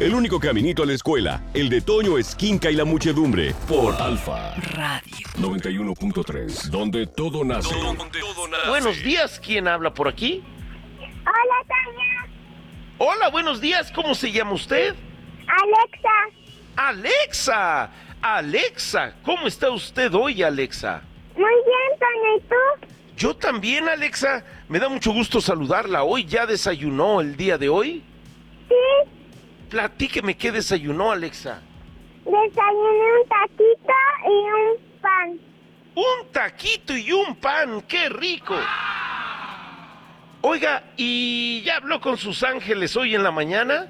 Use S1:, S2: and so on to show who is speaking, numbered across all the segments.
S1: El único caminito a la escuela, el de Toño Esquinca y la muchedumbre, por Alfa
S2: Radio
S1: 91.3, donde todo nace.
S3: Buenos días, ¿quién habla por aquí?
S4: Hola, Tania.
S3: Hola, buenos días, ¿cómo se llama usted?
S4: Alexa.
S3: Alexa, ¿cómo está usted hoy, Alexa?
S4: Muy bien, Tania, ¿y tú?
S3: Yo también, Alexa, me da mucho gusto saludarla hoy. ¿Ya desayunó el día de hoy?
S4: Sí,
S3: Platíqueme qué desayunó, Alexa.
S4: desayuné un taquito y un pan.
S3: Un taquito y un pan, ¡qué rico! Oiga, ¿y ya habló con sus ángeles hoy en la mañana?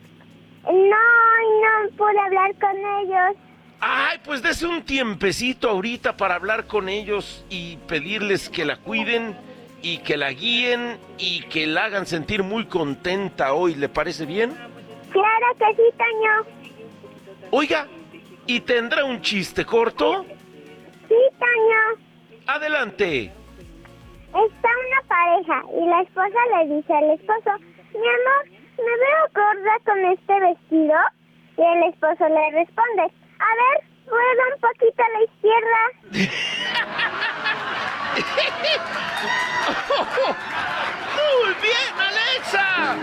S4: No pude hablar con ellos.
S3: Ay, pues dese un tiempecito ahorita para hablar con ellos y pedirles que la cuiden y que la guíen y que la hagan sentir muy contenta hoy, ¿le parece bien?
S4: Claro que sí, Toño.
S3: Oiga, ¿y tendrá un chiste corto?
S4: Sí, Toño.
S3: Adelante.
S4: Está una pareja y la esposa le dice al esposo: mi amor, me veo gorda con este vestido. Y el esposo le responde: a ver, rueda un poquito a la izquierda.
S3: ¡Muy bien, Alexa!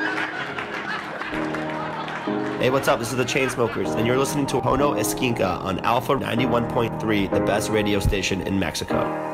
S5: Hey, what's up? This is the Chainsmokers, and you're listening to Hono Esquinca on Alpha 91.3, the best radio station in Mexico.